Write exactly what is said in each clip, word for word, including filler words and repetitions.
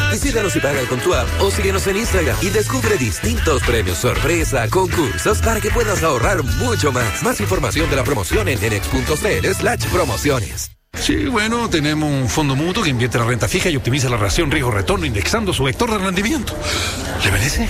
Visítanos y paga con tu app o síguenos en Instagram y descubre distintos premios sorpresa, concursos para que puedas ahorrar mucho más. Más información de la promoción en enex.cl slash promociones. Sí, bueno, tenemos un fondo mutuo que invierte en la renta fija y optimiza la relación riesgo-retorno indexando su vector de rendimiento. ¿Le parece?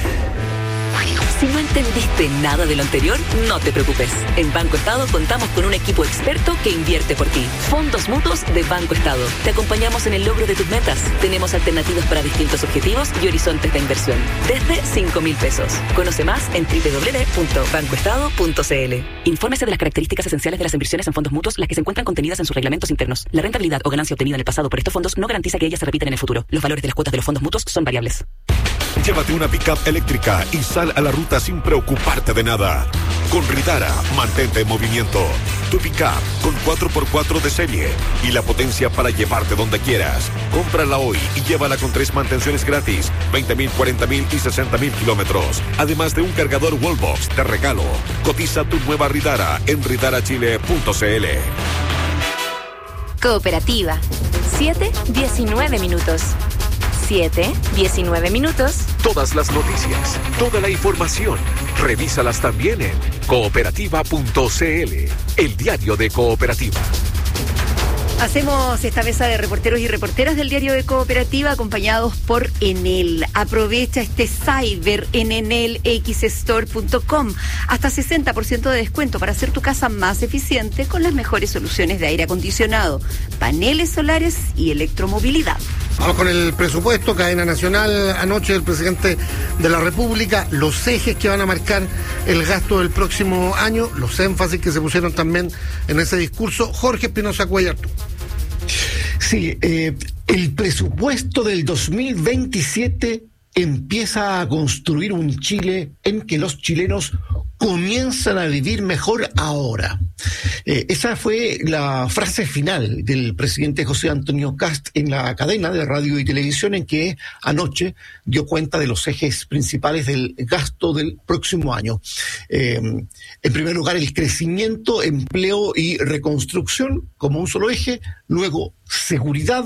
Si no entendiste nada de lo anterior, no te preocupes. En Banco Estado contamos con un equipo experto que invierte por ti. Fondos mutuos de Banco Estado. Te acompañamos en el logro de tus metas. Tenemos alternativas para distintos objetivos y horizontes de inversión. Desde cinco mil pesos. Conoce más en doble u doble u doble u punto banco estado punto c l. Infórmese de las características esenciales de las inversiones en fondos mutuos, las que se encuentran contenidas en sus reglamentos internos. La rentabilidad o ganancia obtenida en el pasado por estos fondos no garantiza que ellas se repitan en el futuro. Los valores de las cuotas de los fondos mutuos son variables. Llévate una pick-up eléctrica y sal a la ruta sin preocuparte de nada. Con Ridara, mantente en movimiento. Tu pick-up con cuatro por cuatro de serie y la potencia para llevarte donde quieras. Cómprala hoy y llévala con tres mantenciones gratis, veinte mil, cuarenta mil y sesenta mil kilómetros. Además de un cargador Wallbox de regalo. Cotiza tu nueva Ridara en ridara chile punto c l. Cooperativa. siete diecinueve minutos. siete diecinueve minutos. Todas las noticias, toda la información, revísalas también en cooperativa punto c l, el diario de Cooperativa. Hacemos esta mesa de reporteros y reporteras del diario de Cooperativa acompañados por Enel. Aprovecha este cyber en enel x store punto com. Hasta sesenta por ciento de descuento para hacer tu casa más eficiente con las mejores soluciones de aire acondicionado, paneles solares y electromovilidad. Vamos con el presupuesto, cadena nacional. Anoche el presidente de la República, los ejes que van a marcar el gasto del próximo año, los énfasis que se pusieron también en ese discurso. Jorge Espinosa Cuellar. Sí, eh, el presupuesto del dos mil veintisiete empieza a construir un Chile en que los chilenos comienzan a vivir mejor ahora. Eh, esa fue la frase final del presidente José Antonio Kast en la cadena de radio y televisión en que anoche dio cuenta de los ejes principales del gasto del próximo año. Eh, en primer lugar, el crecimiento, empleo y reconstrucción como un solo eje, luego seguridad,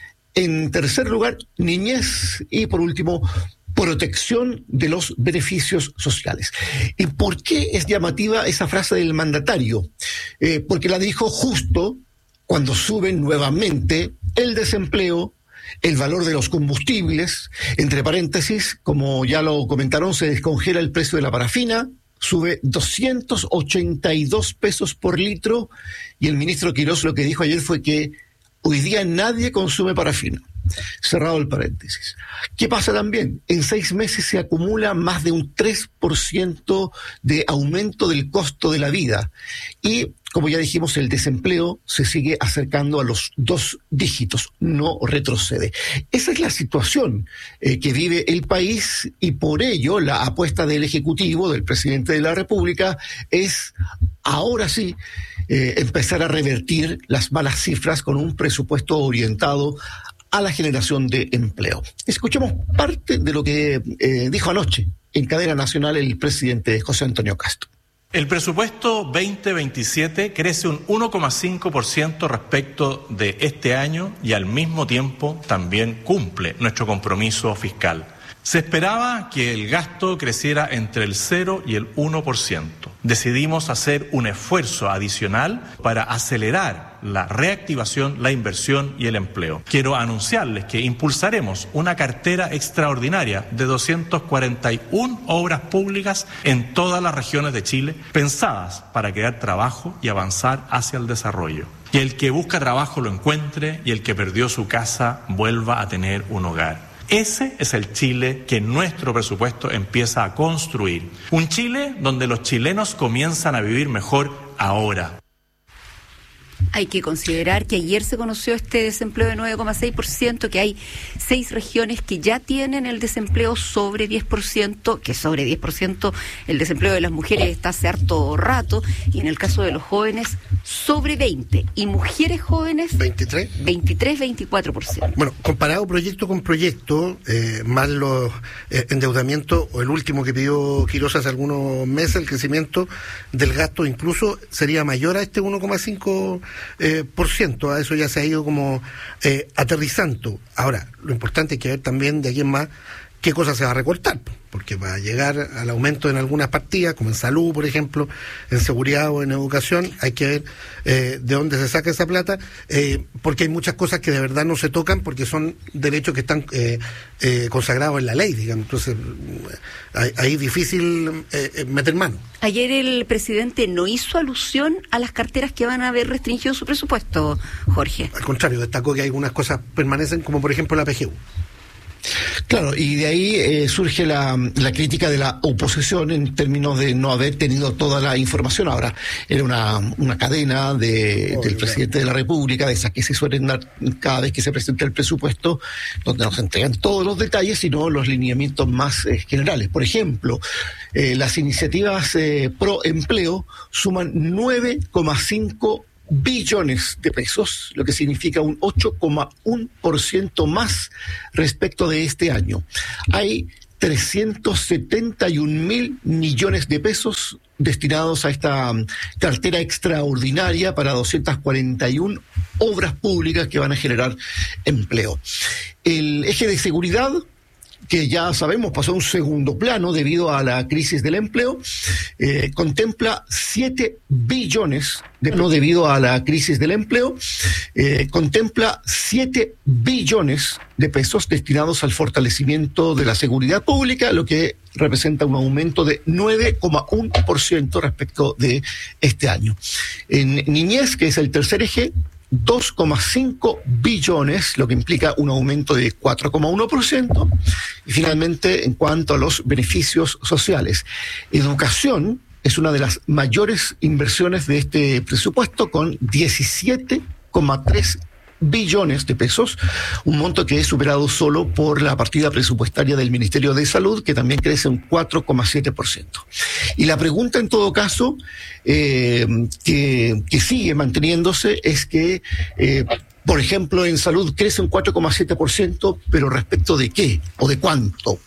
en tercer lugar, niñez y por último, protección de los beneficios sociales. ¿Y por qué es llamativa esa frase del mandatario? Eh, porque la dijo justo cuando suben nuevamente el desempleo, el valor de los combustibles, entre paréntesis, como ya lo comentaron, se descongela el precio de la parafina, sube doscientos ochenta y dos pesos por litro, y el ministro Quirós lo que dijo ayer fue que hoy día nadie consume parafina. Cerrado el paréntesis. ¿Qué pasa también? En seis meses se acumula más de un tres por ciento de aumento del costo de la vida. Y, como ya dijimos, el desempleo se sigue acercando a los dos dígitos, no retrocede. Esa es la situación eh, que vive el país y por ello la apuesta del Ejecutivo, del presidente de la República, es ahora sí eh, empezar a revertir las malas cifras con un presupuesto orientado a la generación de empleo. Escuchemos parte de lo que eh, dijo anoche en cadena nacional el presidente José Antonio Kast. El presupuesto veinte veintisiete crece un uno coma cinco por ciento respecto de este año y al mismo tiempo también cumple nuestro compromiso fiscal. Se esperaba que el gasto creciera entre el cero y el uno por ciento. Decidimos hacer un esfuerzo adicional para acelerar la reactivación, la inversión y el empleo. Quiero anunciarles que impulsaremos una cartera extraordinaria de doscientas cuarenta y una obras públicas en todas las regiones de Chile, pensadas para crear trabajo y avanzar hacia el desarrollo. Que el que busca trabajo lo encuentre y el que perdió su casa vuelva a tener un hogar. Ese es el Chile que nuestro presupuesto empieza a construir. Un Chile donde los chilenos comienzan a vivir mejor ahora. Hay que considerar que ayer se conoció este desempleo de nueve coma seis por ciento, que hay seis regiones que ya tienen el desempleo sobre diez por ciento, que sobre diez por ciento el desempleo de las mujeres está hace harto rato, y en el caso de los jóvenes sobre veinte, y mujeres jóvenes veintitrés, veintitrés, veinticuatro por ciento. Bueno, comparado proyecto con proyecto, eh, más los eh, endeudamientos, o el último que pidió Quirós hace algunos meses, el crecimiento del gasto incluso sería mayor a este uno coma cinco eh, por ciento. A eso ya se ha ido como eh, aterrizando. Ahora, lo importante es que ver también de aquí en más qué cosa se va a recortar, porque para llegar al aumento en algunas partidas, como en salud, por ejemplo, en seguridad o en educación, hay que ver eh, de dónde se saca esa plata, eh, porque hay muchas cosas que de verdad no se tocan, porque son derechos que están eh, eh, consagrados en la ley, digamos. Entonces, ahí, ahí es difícil eh, meter mano. Ayer el presidente no hizo alusión a las carteras que van a haber restringido su presupuesto, Jorge. Al contrario, destacó que algunas cosas permanecen, como por ejemplo la P G U. Claro, y de ahí eh, surge la, la crítica de la oposición en términos de no haber tenido toda la información. Ahora, era una, una cadena de, oh, del yeah. presidente de la República, de esas que se suelen dar cada vez que se presenta el presupuesto, donde nos entregan todos los detalles, sino los lineamientos más eh, generales. Por ejemplo, eh, las iniciativas eh, pro empleo suman nueve coma cinco billones de pesos, lo que significa un ocho coma uno por ciento más respecto de este año. Hay trescientos setenta y un mil millones de pesos destinados a esta cartera extraordinaria para doscientas cuarenta y una obras públicas que van a generar empleo. El eje de seguridad, que ya sabemos pasó a un segundo plano debido a la crisis del empleo, eh, contempla siete billones, de, no debido a la crisis del empleo, eh, contempla siete billones de pesos destinados al fortalecimiento de la seguridad pública, lo que representa un aumento de nueve coma uno por ciento respecto de este año. En niñez, que es el tercer eje, dos coma cinco billones, lo que implica un aumento de cuatro coma uno por ciento. Y finalmente, en cuanto a los beneficios sociales, educación es una de las mayores inversiones de este presupuesto, con diecisiete coma tres billones de pesos, un monto que es superado solo por la partida presupuestaria del Ministerio de Salud, que también crece un cuatro coma siete por ciento. Y la pregunta, en todo caso, eh, que, que sigue manteniéndose es que, eh, por ejemplo, en salud crece un cuatro coma siete por ciento, pero ¿respecto de qué o de cuánto?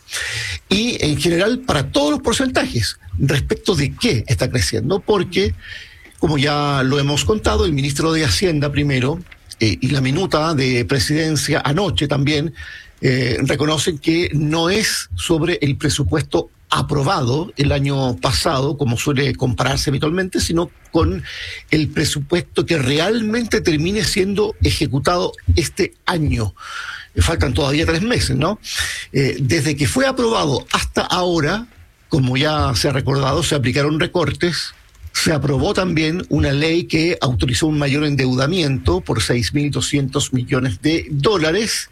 Y en general, para todos los porcentajes, ¿respecto de qué está creciendo? Porque, como ya lo hemos contado, el ministro de Hacienda primero, Eh, y la minuta de presidencia anoche también eh, reconocen que no es sobre el presupuesto aprobado el año pasado, como suele compararse habitualmente, sino con el presupuesto que realmente termine siendo ejecutado este año. Faltan todavía tres meses, ¿no? Eh, desde que fue aprobado hasta ahora, como ya se ha recordado, se aplicaron recortes. Se aprobó también una ley que autorizó un mayor endeudamiento por seis mil doscientos millones de dólares.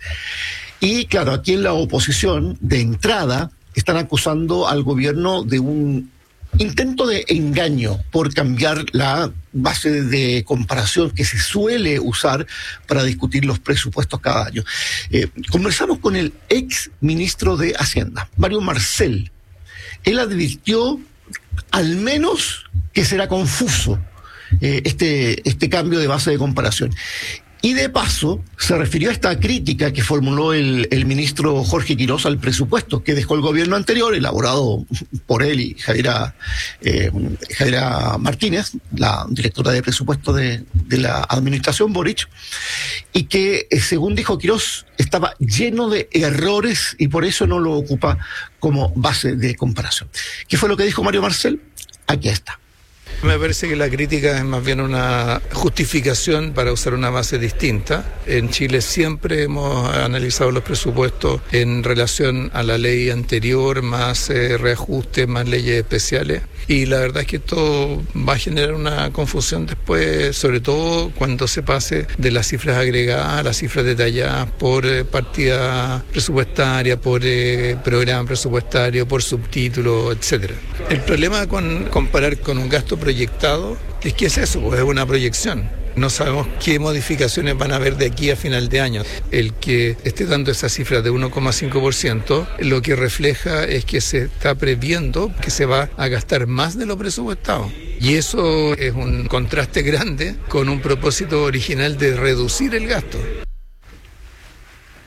Y claro, aquí en la oposición, de entrada, están acusando al gobierno de un intento de engaño por cambiar la base de comparación que se suele usar para discutir los presupuestos cada año. Eh, conversamos con el ex ministro de Hacienda, Mario Marcel. Él advirtió al menos que será confuso eh, este, este cambio de base de comparación. Y de paso, se refirió a esta crítica que formuló el, el ministro Jorge Quirós al presupuesto que dejó el gobierno anterior, elaborado por él y Javiera, eh, Javiera Martínez, la directora de presupuesto de, de la administración Boric, y que, eh, según dijo Quirós, estaba lleno de errores y por eso no lo ocupa como base de comparación. ¿Qué fue lo que dijo Mario Marcel? Aquí está. Me parece que la crítica es más bien una justificación para usar una base distinta. En Chile siempre hemos analizado los presupuestos en relación a la ley anterior, más eh, reajustes, más leyes especiales. Y la verdad es que esto va a generar una confusión después, sobre todo cuando se pase de las cifras agregadas a las cifras detalladas por eh, partida presupuestaria, por eh, programa presupuestario, por subtítulo, etcétera. El problema con comparar con un gasto proyectado es que es eso, pues es una proyección. No sabemos qué modificaciones van a haber de aquí a final de año. El que esté dando esa cifra de uno coma cinco por ciento, lo que refleja es que se está previendo que se va a gastar más de lo presupuestado. Y eso es un contraste grande con un propósito original de reducir el gasto.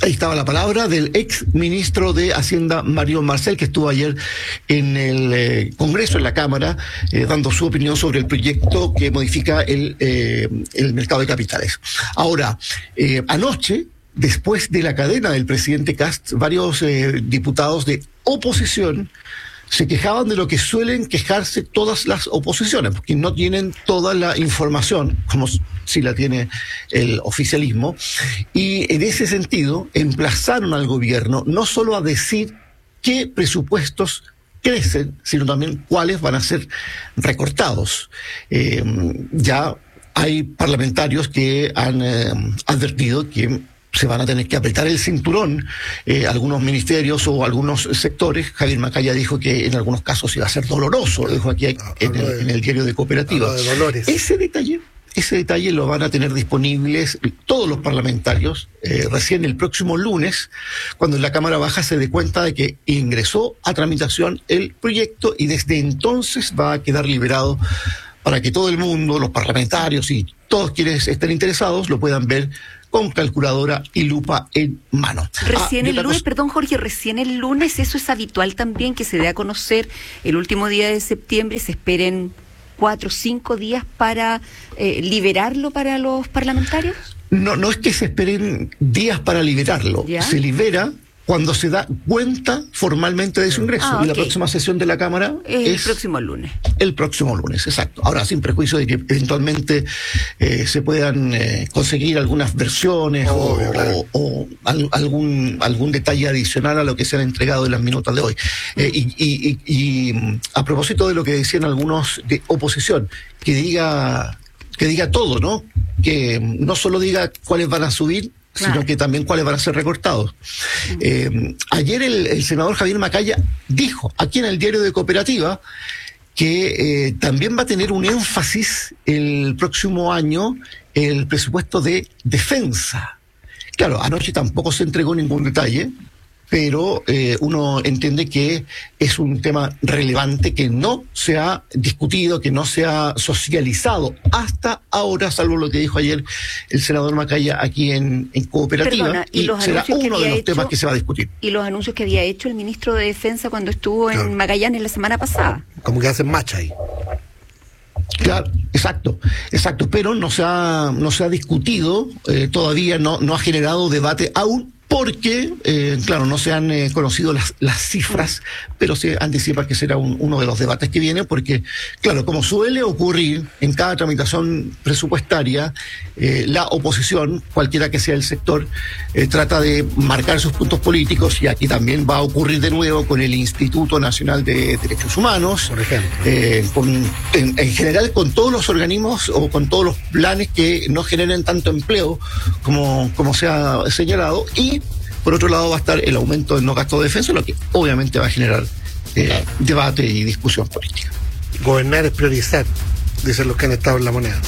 Ahí estaba la palabra del ex ministro de Hacienda, Mario Marcel, que estuvo ayer en el eh, Congreso, en la Cámara, eh, dando su opinión sobre el proyecto que modifica el, eh, el mercado de capitales. Ahora, eh, anoche, después de la cadena del presidente Kast, varios eh, diputados de oposición se quejaban de lo que suelen quejarse todas las oposiciones, porque no tienen toda la información, como si la tiene el oficialismo, y en ese sentido emplazaron al gobierno no solo a decir qué presupuestos crecen, sino también cuáles van a ser recortados. Eh, ya hay parlamentarios que han eh, advertido que se van a tener que apretar el cinturón eh, algunos ministerios o algunos sectores. Javier Macaya dijo que en algunos casos iba a ser doloroso, lo dijo aquí ah, en, el, de, en el diario de Cooperativa. De Dolores. Ese detalle, ese detalle lo van a tener disponibles todos los parlamentarios eh, recién el próximo lunes, cuando en la Cámara Baja se dé cuenta de que ingresó a tramitación el proyecto y desde entonces va a quedar liberado para que todo el mundo, los parlamentarios y todos quienes estén interesados lo puedan ver con calculadora y lupa en mano. Recién ah, el lunes, perdón Jorge, recién el lunes, eso es habitual también, que se dé a conocer el último día de septiembre, se esperen cuatro o cinco días para eh, liberarlo para los parlamentarios. No, no es que se esperen días para liberarlo, ¿ya? Se libera cuando se da cuenta formalmente de su ingreso. Ah, y okay. La próxima sesión de la Cámara el es próximo lunes. El próximo lunes, exacto. Ahora, sin prejuicio de que eventualmente eh, se puedan eh, conseguir algunas versiones oh, o, claro. o, o al, algún algún detalle adicional a lo que se han entregado en las minutas de hoy. Eh, y, y, y, y a propósito de lo que decían algunos de oposición, que diga que diga todo, ¿no? Que no solo diga cuáles van a subir, claro, sino que también cuáles van a ser recortados. Uh-huh. Eh, ayer el, el senador Javier Macaya dijo aquí en el diario de Cooperativa que eh, también va a tener un énfasis el próximo año el presupuesto de defensa. Claro, anoche tampoco se entregó ningún detalle, pero eh, uno entiende que es un tema relevante que no se ha discutido, que no se ha socializado hasta ahora, salvo lo que dijo ayer el senador Macaya aquí en, en Cooperativa. Perdona, y, y los será uno de los hecho, temas que se va a discutir. Y los anuncios que había hecho el ministro de Defensa cuando estuvo en claro. Magallanes la semana pasada. Como que hacen match ahí. Claro, exacto, exacto, pero no se ha, no se ha discutido, eh, todavía no, no ha generado debate aún, porque, eh, claro, no se han eh, conocido las, las cifras, pero se anticipa que será un, uno de los debates que viene, porque, claro, como suele ocurrir en cada tramitación presupuestaria, eh, la oposición, cualquiera que sea el sector, eh, trata de marcar sus puntos políticos, y aquí también va a ocurrir de nuevo con el Instituto Nacional de Derechos Humanos, por ejemplo, eh, con, en, en general con todos los organismos o con todos los planes que no generen tanto empleo como, como se ha señalado, y por otro lado va a estar el aumento del no gasto de defensa, lo que obviamente va a generar eh, debate y discusión política. Gobernar es priorizar, dicen los que han estado en la moneda.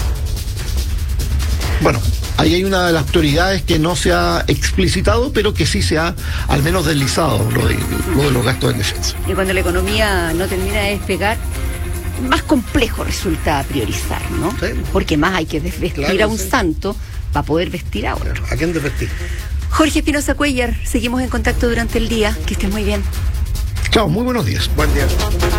Bueno, ahí hay una de las prioridades que no se ha explicitado, pero que sí se ha al menos deslizado, lo de, lo de los gastos de defensa. Y cuando la economía no termina de despegar, más complejo resulta priorizar, ¿no? Sí. Porque más hay que desvestir claro, a un sí. santo para poder vestir a otro. ¿A quién desvestir? Jorge Espinosa Cuellar, seguimos en contacto durante el día. Que estés muy bien. Chao, muy buenos días. Buen día.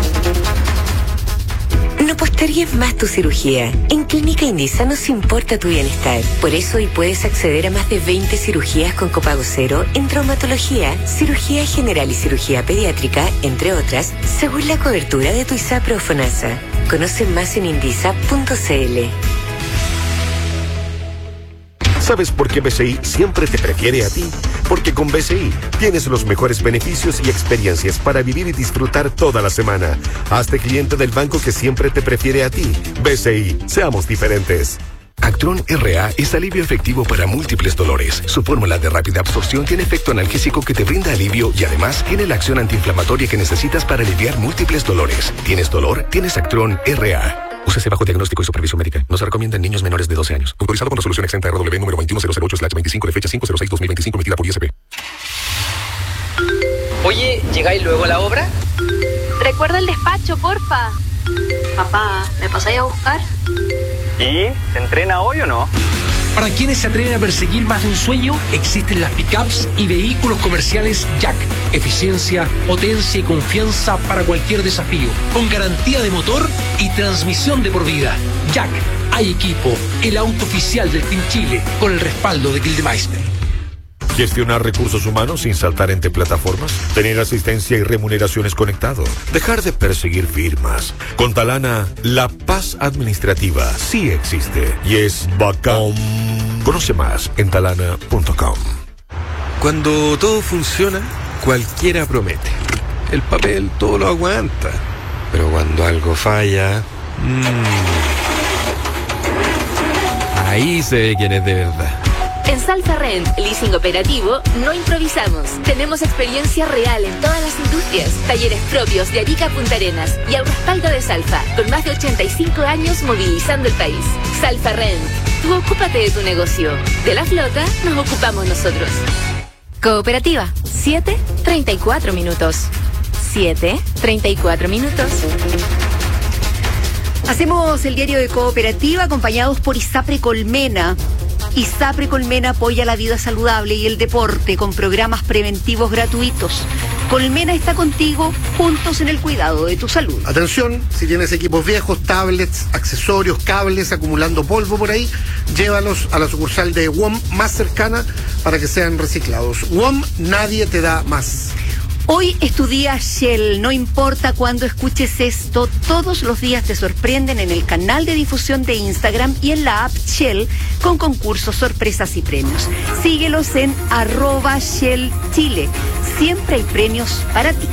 No postergues más tu cirugía. En Clínica Indisa nos importa tu bienestar. Por eso hoy puedes acceder a más de veinte cirugías con copago cero en traumatología, cirugía general y cirugía pediátrica, entre otras, según la cobertura de tu ISAPRE o FONASA. Conoce más en indisa punto c l. ¿Sabes por qué B C I siempre te prefiere a ti? Porque con B C I tienes los mejores beneficios y experiencias para vivir y disfrutar toda la semana. Hazte cliente del banco que siempre te prefiere a ti. B C I, seamos diferentes. Actron R A es alivio efectivo para múltiples dolores. Su fórmula de rápida absorción tiene efecto analgésico que te brinda alivio y además tiene la acción antiinflamatoria que necesitas para aliviar múltiples dolores. ¿Tienes dolor? Tienes Actron R A. Úsese bajo diagnóstico y supervisión médica. No se recomienda en niños menores de doce años. Autorizado con resolución exenta R W número veintiuno cero cero ocho slash veinticinco de fecha cinco cero seis dos mil veinticinco emitida por I S P. Oye, ¿llegáis luego a la obra? Recuerda el despacho, porfa. Papá, ¿me pasáis a buscar? ¿Y? ¿Se entrena hoy o no? Para quienes se atreven a perseguir más de un sueño, existen las pickups y vehículos comerciales Jack. Eficiencia, potencia y confianza para cualquier desafío. Con garantía de motor y transmisión de por vida. Jack, hay equipo, el auto oficial del Team Chile, con el respaldo de Gildemeister. Gestionar recursos humanos sin saltar entre plataformas. Tener asistencia y remuneraciones conectado. Dejar de perseguir firmas. Con Talana, la paz administrativa sí existe y es bacán. Conoce más en talana punto com. Cuando todo funciona, cualquiera promete. El papel todo lo aguanta. Pero cuando algo falla... Mmm, ahí se ve quién es de verdad. En Salfa Rent, leasing operativo, no improvisamos. Tenemos experiencia real en todas las industrias, talleres propios de Arica a Punta Arenas y al respaldo de Salfa, con más de ochenta y cinco años movilizando el país. Salfa Rent, tú ocúpate de tu negocio. De la flota nos ocupamos nosotros. Cooperativa, siete treinta y cuatro minutos. siete treinta y cuatro minutos. Hacemos el diario de Cooperativa acompañados por ISAPRE Colmena. ISAPRE Colmena apoya la vida saludable y el deporte con programas preventivos gratuitos. Colmena está contigo, juntos en el cuidado de tu salud. Atención, si tienes equipos viejos, tablets, accesorios, cables acumulando polvo por ahí, llévalos a la sucursal de W O M más cercana para que sean reciclados. W O M, nadie te da más. Hoy es tu día Shell, no importa cuándo escuches esto, todos los días te sorprenden en el canal de difusión de Instagram y en la app Shell con concursos, sorpresas y premios. Síguelos en arroba Shell Chile, siempre hay premios para ti.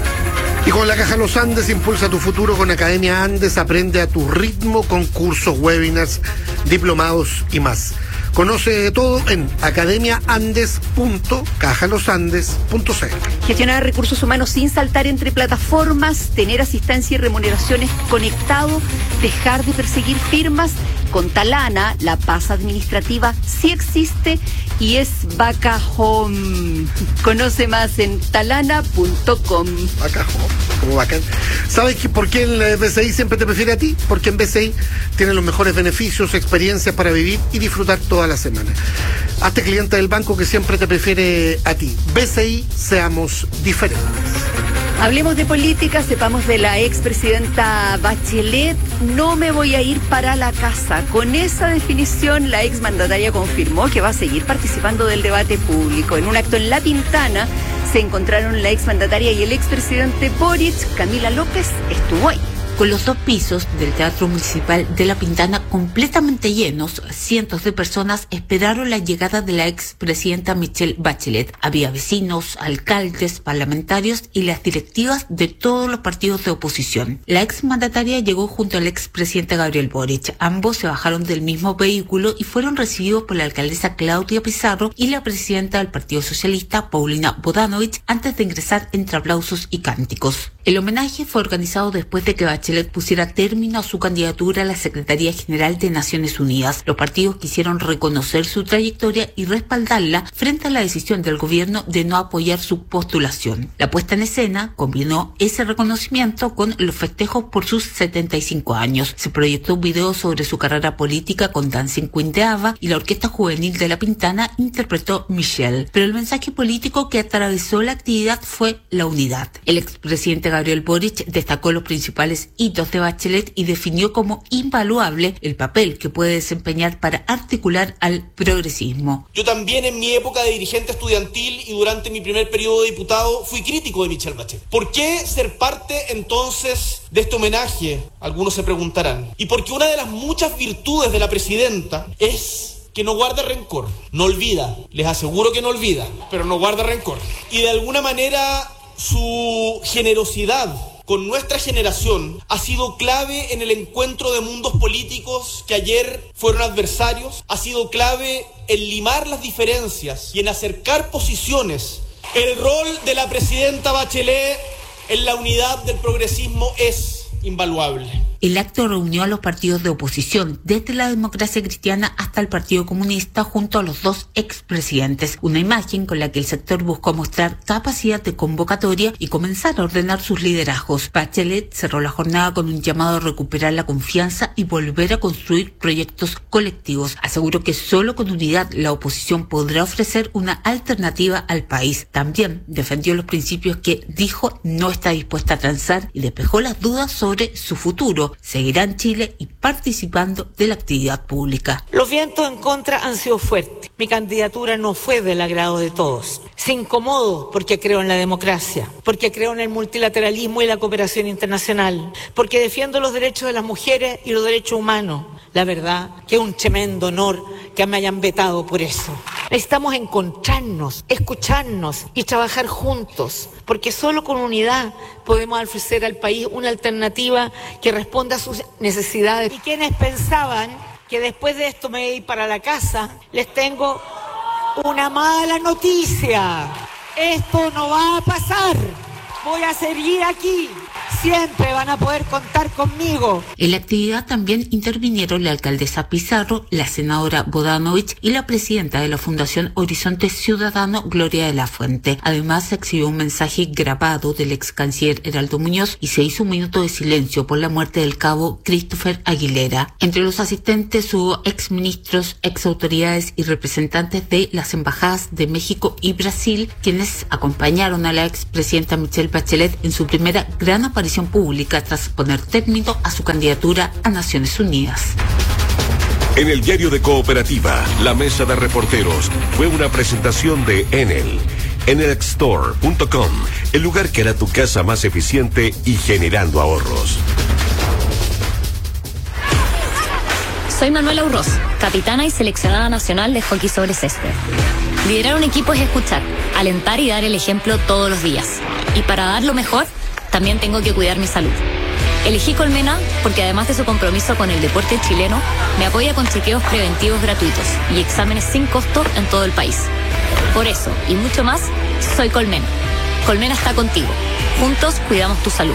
Y con la Caja Los Andes, impulsa tu futuro con Academia Andes, aprende a tu ritmo con cursos, webinars, diplomados y más. Conoce todo en academia andes punto caja los andes punto c l. Gestionar recursos humanos sin saltar entre plataformas, tener asistencia y remuneraciones conectado, dejar de perseguir firmas. Con Talana, la paz administrativa sí existe y es Vaca Home. Conoce más en talana punto com. Vaca Home, como bacán. ¿Sabes que por qué el B C I siempre te prefiere a ti? Porque en B C I tienen los mejores beneficios, experiencias para vivir y disfrutar toda la semana. Hazte cliente del banco que siempre te prefiere a ti. B C I, seamos diferentes. Hablemos de política, sepamos de la expresidenta Bachelet. No me voy a ir para la casa. Con esa definición, la exmandataria confirmó que va a seguir participando del debate público. En un acto en La Pintana se encontraron la exmandataria y el expresidente Boric. Camila López estuvo ahí. Con los dos pisos del Teatro Municipal de La Pintana completamente llenos, cientos de personas esperaron la llegada de la expresidenta Michelle Bachelet. Había vecinos, alcaldes, parlamentarios y las directivas de todos los partidos de oposición. La exmandataria llegó junto al expresidente Gabriel Boric. Ambos se bajaron del mismo vehículo y fueron recibidos por la alcaldesa Claudia Pizarro y la presidenta del Partido Socialista, Paulina Bodanovich, antes de ingresar entre aplausos y cánticos. El homenaje fue organizado después de que Bachelet pusiera término a su candidatura a la Secretaría General de Naciones Unidas. Los partidos quisieron reconocer su trayectoria y respaldarla frente a la decisión del gobierno de no apoyar su postulación. La puesta en escena combinó ese reconocimiento con los festejos por sus setenta y cinco años. Se proyectó un video sobre su carrera política con Dancing Queen de ABBA y la Orquesta Juvenil de La Pintana interpretó Michelle. Pero el mensaje político que atravesó la actividad fue la unidad. El expresidente Gabriel Boric destacó los principales hitos de Bachelet y definió como invaluable el papel que puede desempeñar para articular al progresismo. Yo también en mi época de dirigente estudiantil y durante mi primer periodo de diputado fui crítico de Michelle Bachelet. ¿Por qué ser parte entonces de este homenaje? Algunos se preguntarán. Y porque una de las muchas virtudes de la presidenta es que no guarda rencor, no olvida, les aseguro que no olvida, pero no guarda rencor. Y de alguna manera su generosidad con nuestra generación ha sido clave en el encuentro de mundos políticos que ayer fueron adversarios, ha sido clave en limar las diferencias y en acercar posiciones. El rol de la presidenta Bachelet en la unidad del progresismo es invaluable. El acto reunió a los partidos de oposición, desde la Democracia Cristiana hasta el Partido Comunista, junto a los dos expresidentes. Una imagen con la que el sector buscó mostrar capacidad de convocatoria y comenzar a ordenar sus liderazgos. Bachelet cerró la jornada con un llamado a recuperar la confianza y volver a construir proyectos colectivos. Aseguró que solo con unidad la oposición podrá ofrecer una alternativa al país. También defendió los principios que dijo no está dispuesta a transar y despejó las dudas sobre su futuro. Seguirá en Chile y participando de la actividad pública. Los vientos en contra han sido fuertes. Mi candidatura no fue del agrado de todos. Se incomodo porque creo en la democracia, porque creo en el multilateralismo y la cooperación internacional, porque defiendo los derechos de las mujeres y los derechos humanos. La verdad que es un tremendo honor que me hayan vetado por eso. Necesitamos encontrarnos, escucharnos y trabajar juntos, porque solo con unidad podemos ofrecer al país una alternativa que responda a sus necesidades. Y quienes pensaban que después de esto me iba a ir para la casa, les tengo una mala noticia. Esto no va a pasar. Voy a seguir aquí. Siempre van a poder contar conmigo. En la actividad también intervinieron la alcaldesa Pizarro, la senadora Bodanovich y la presidenta de la Fundación Horizonte Ciudadano, Gloria de la Fuente. Además, se exhibió un mensaje grabado del ex canciller Heraldo Muñoz y se hizo un minuto de silencio por la muerte del cabo Christopher Aguilera. Entre los asistentes hubo exministros, exautoridades y representantes de las embajadas de México y Brasil, quienes acompañaron a la expresidenta Michelle Bachelet en su primera gran aparición pública tras poner término a su candidatura a Naciones Unidas. En el diario de Cooperativa, la mesa de reporteros fue una presentación de Enel. enel store punto com, el lugar que hará tu casa más eficiente y generando ahorros. Soy Manuela Urroz, capitana y seleccionada nacional de hockey sobre césped. Liderar un equipo es escuchar, alentar y dar el ejemplo todos los días. Y para dar lo mejor, también tengo que cuidar mi salud. Elegí Colmena porque además de su compromiso con el deporte chileno, me apoya con chequeos preventivos gratuitos y exámenes sin costo en todo el país. Por eso, y mucho más, soy Colmena. Colmena está contigo. Juntos cuidamos tu salud.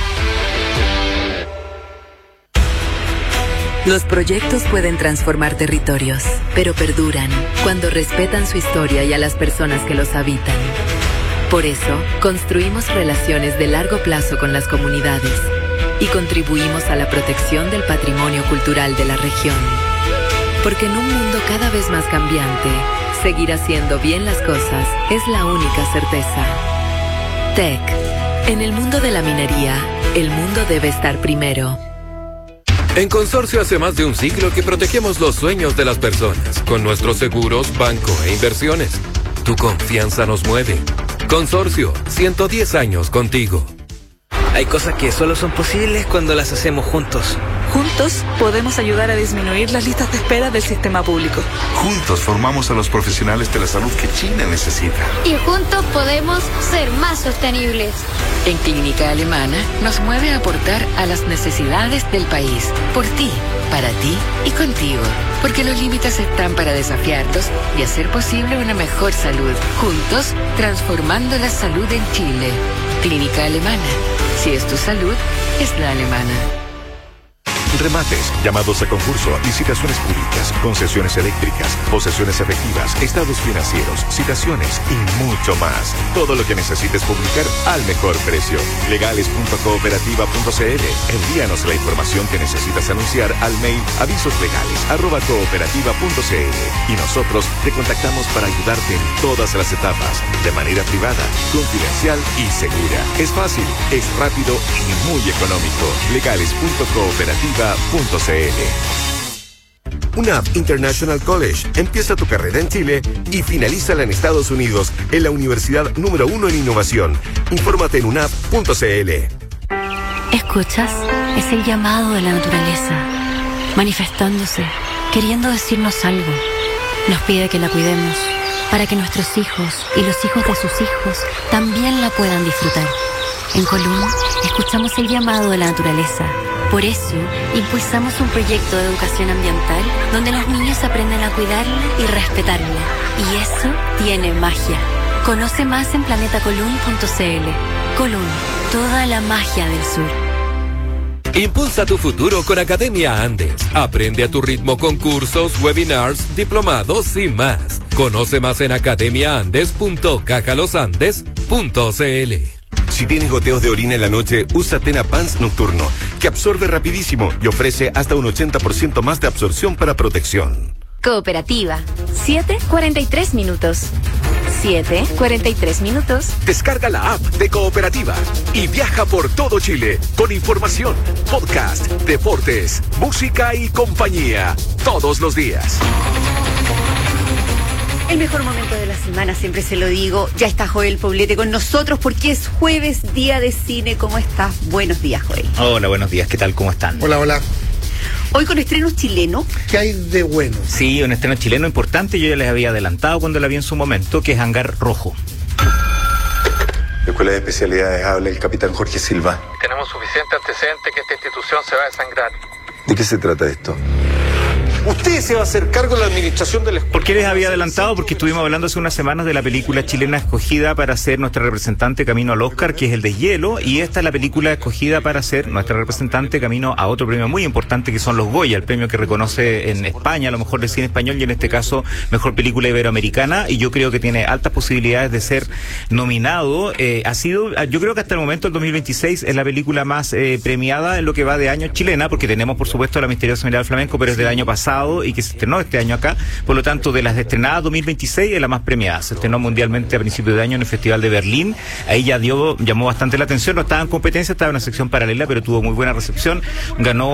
Los proyectos pueden transformar territorios, pero perduran cuando respetan su historia y a las personas que los habitan. Por eso, construimos relaciones de largo plazo con las comunidades y contribuimos a la protección del patrimonio cultural de la región. Porque en un mundo cada vez más cambiante, seguir haciendo bien las cosas es la única certeza. T E C. En el mundo de la minería, el mundo debe estar primero. En Consorcio hace más de un siglo que protegemos los sueños de las personas con nuestros seguros, banco e inversiones. Tu confianza nos mueve. Consorcio, ciento diez años contigo. Hay cosas que solo son posibles cuando las hacemos juntos. Juntos podemos ayudar a disminuir las listas de espera del sistema público. Juntos formamos a los profesionales de la salud que China necesita. Y juntos podemos ser más sostenibles. En Clínica Alemana nos mueve a aportar a las necesidades del país. Por ti, para ti y contigo. Porque los límites están para desafiarlos y hacer posible una mejor salud. Juntos, transformando la salud en Chile. Clínica Alemana. Si es tu salud, es la alemana. Remates, llamados a concurso, licitaciones públicas, concesiones eléctricas, posesiones efectivas, estados financieros, citaciones y mucho más. Todo lo que necesites publicar al mejor precio. legales punto cooperativa punto c l. Envíanos la información que necesitas anunciar al mail avisoslegales arroba cooperativa punto c l y nosotros te contactamos para ayudarte en todas las etapas, de manera privada, confidencial y segura. Es fácil, es rápido y muy económico. legales punto cooperativa punto c l. U N A P International College. Empieza tu carrera en Chile y finalízala en Estados Unidos en la universidad número uno en innovación. Infórmate en u n a p punto c l. ¿Escuchas? Es el llamado de la naturaleza, manifestándose, queriendo decirnos algo. Nos pide que la cuidemos, para que nuestros hijos y los hijos de sus hijos también la puedan disfrutar. En Colún, escuchamos el llamado de la naturaleza. Por eso, impulsamos un proyecto de educación ambiental donde los niños aprenden a cuidarla y respetarla. Y eso tiene magia. Conoce más en planeta colún punto c l. Colún, toda la magia del sur. Impulsa tu futuro con Academia Andes. Aprende a tu ritmo con cursos, webinars, diplomados y más. Conoce más en academia andes punto caja los andes punto c l. Si tienes goteos de orina en la noche, usa Tena Pants Nocturno, que absorbe rapidísimo y ofrece hasta un ochenta por ciento más de absorción para protección. Cooperativa. siete cuarenta y tres minutos. siete cuarenta y tres minutos. Descarga la app de Cooperativa y viaja por todo Chile con información, podcast, deportes, música y compañía todos los días. El mejor momento de la semana, siempre se lo digo. Ya está Joel Poblete con nosotros porque es jueves, día de cine. ¿Cómo estás? Buenos días, Joel. Hola, buenos días. ¿Qué tal? ¿Cómo están? Hola, hola. Hoy con estrenos chilenos. ¿Qué hay de bueno? Sí, un estreno chileno importante. Yo ya les había adelantado cuando la vi en su momento, que es Hangar Rojo. La Escuela de Especialidades habla el capitán Jorge Silva. Tenemos suficiente antecedente que esta institución se va a desangrar. ¿De qué se trata esto? Usted se va a hacer cargo de la administración de la escuela. ¿Por qué les había adelantado? Porque estuvimos hablando hace unas semanas de la película chilena escogida para ser nuestra representante camino al Oscar, que es El Deshielo, y esta es la película escogida para ser nuestra representante camino a otro premio muy importante, que son los Goya, el premio que reconoce en España a lo mejor del cine español, y en este caso mejor película iberoamericana, y yo creo que tiene altas posibilidades de ser nominado. Eh, ha sido, yo creo que hasta el momento el dos mil veintiséis es la película más eh, premiada en lo que va de año chilena, porque tenemos por supuesto La Misteriosa Mirada del Flamenco, pero es del año pasado y que se estrenó este año acá. Por lo tanto, de las estrenadas dos mil veintiséis es la más premiada. Se estrenó mundialmente a principios de año en el Festival de Berlín. Ahí ya dio, llamó bastante la atención. No estaba en competencia, estaba en una sección paralela, pero tuvo muy buena recepción. Ganó